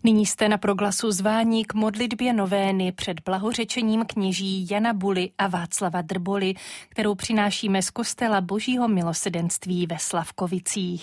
Nyní jste na Proglasu zváni k modlitbě novény před blahořečením kněží Jana Buly a Václava Drboly, kterou přinášíme z kostela Božího milosrdenství ve Slavkovicích.